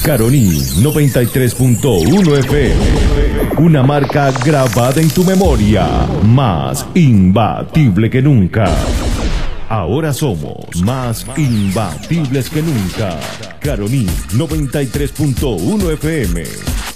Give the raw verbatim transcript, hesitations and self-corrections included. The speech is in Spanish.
Caroní noventa y tres punto uno F M. Una marca grabada en tu memoria, más imbatible que nunca. Ahora somos más imbatibles que nunca. Caroní noventa y tres punto uno F M.